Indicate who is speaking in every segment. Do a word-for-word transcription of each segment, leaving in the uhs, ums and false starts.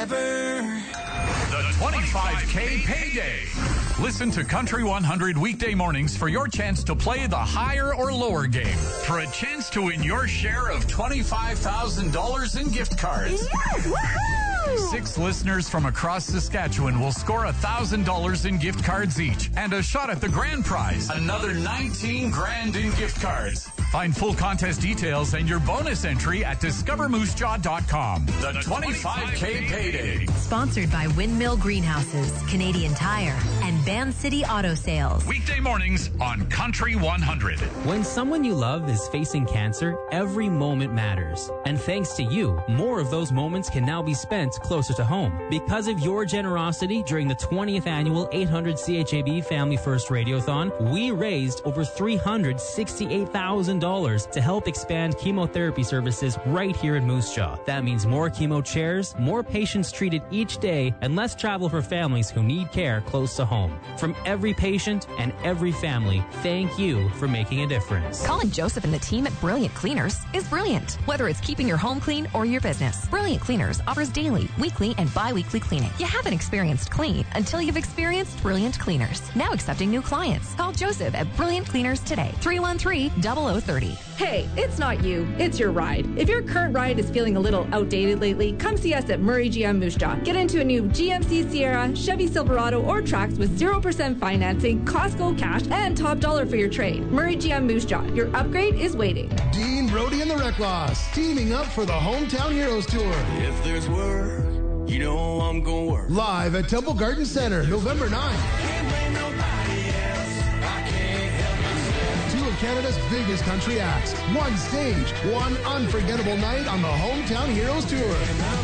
Speaker 1: forever.
Speaker 2: The twenty-five K Payday. Listen to Country one hundred weekday mornings for your chance to play the higher or lower game for a chance to win your share of twenty-five thousand dollars in gift cards. Six listeners from across Saskatchewan will score one thousand dollars in gift cards each and a shot at the grand prize, another nineteen grand in gift cards. Find full contest details and your bonus entry at discover moose jaw dot com. The twenty-five K Payday.
Speaker 3: Sponsored by Windmill Greenhouses, Canadian Tire, and Band City Auto Sales.
Speaker 2: Weekday mornings on Country one hundred.
Speaker 4: When someone you love is facing cancer, every moment matters. And thanks to you, more of those moments can now be spent closer to home. Because of your generosity during the twentieth annual eight hundred C H A B Family First Radiothon, we raised over three hundred sixty-eight thousand dollars to help expand chemotherapy services right here in Moose Jaw. That means more chemo chairs, more patients treated each day, and less travel for families who need care close to home. From every patient and every family, thank you for making a difference.
Speaker 5: Calling Joseph and the team at Brilliant Cleaners is brilliant. Whether it's keeping your home clean or your business, Brilliant Cleaners offers daily, weekly, and bi-weekly cleaning. You haven't experienced clean until you've experienced Brilliant Cleaners. Now accepting new clients. Call Joseph at Brilliant Cleaners today. three one three, zero zero three zero.
Speaker 6: Hey, it's not you, it's your ride. If your current ride is feeling a little outdated lately, come see us at Murray G M Moose Jaw. Get into a new G M C Sierra, Chevy Silverado, or Trax with zero percent financing, Costco cash, and top dollar for your trade. Murray G M Moose Jaw. Your upgrade is waiting.
Speaker 7: Dean Brody and the Recklaws, teaming up for the Hometown Heroes Tour.
Speaker 1: If there's work, you know I'm gonna work.
Speaker 7: Live at Temple Garden Center, November ninth.
Speaker 1: Can't blame nobody else. I can't help myself.
Speaker 7: Two of Canada's biggest country acts. One stage, one unforgettable night on the Hometown Heroes Tour.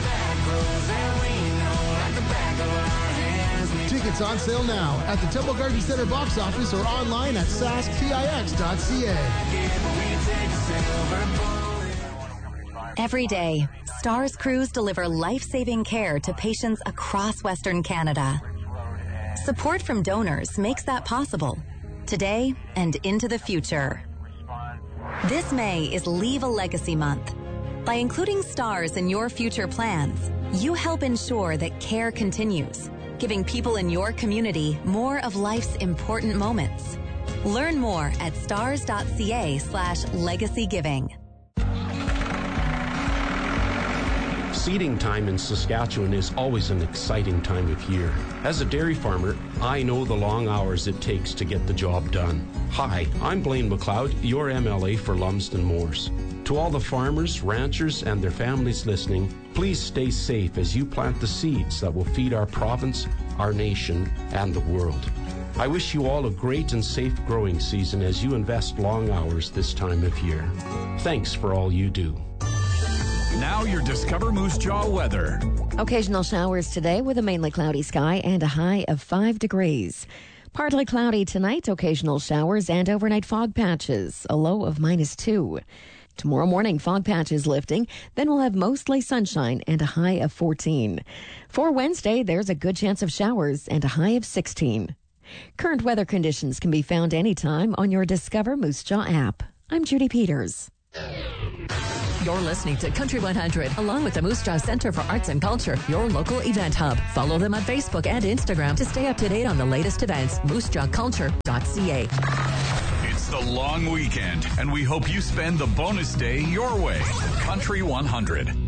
Speaker 7: Tickets on sale now at the Temple Garden Center box office or online at sask tix dot c a.
Speaker 3: Every day, STARS crews deliver life-saving care to patients across Western Canada. Support from donors makes that possible, today and into the future. This May is Leave a Legacy Month. By including STARS in your future plans, you help ensure that care continues, giving people in your community more of life's important moments. Learn more at stars dot c a slash legacy giving.
Speaker 8: Seeding time in Saskatchewan is always an exciting time of year. As a dairy farmer, I know the long hours it takes to get the job done. Hi, I'm Blaine McLeod, your M L A for Lumsden Moors. To all the farmers, ranchers, and their families listening, please stay safe as you plant the seeds that will feed our province, our nation, and the world. I wish you all a great and safe growing season as you invest long hours this time of year. Thanks for all you do.
Speaker 2: Now your Discover Moose Jaw weather.
Speaker 9: Occasional showers today with a mainly cloudy sky and a high of five degrees. Partly cloudy tonight, occasional showers and overnight fog patches, a low of minus two. Tomorrow morning, fog patches lifting, then we'll have mostly sunshine and a high of fourteen. For Wednesday, there's a good chance of showers and a high of sixteen. Current weather conditions can be found anytime on your Discover Moose Jaw app. I'm Judy Peters.
Speaker 5: You're listening to Country one hundred, along with the Moose Jaw Center for Arts and Culture, your local event hub. Follow them on Facebook and Instagram to stay up to date on the latest events. moose jaw culture dot c a.
Speaker 2: It's the long weekend, and we hope you spend the bonus day your way. Country one hundred.